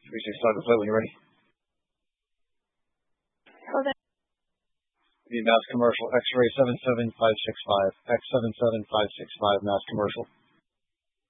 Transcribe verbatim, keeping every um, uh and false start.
three six five, flight when you're ready. Hold on. The Mass Commercial X-ray seven seven five six five, X seven seven five six five, Mass Commercial.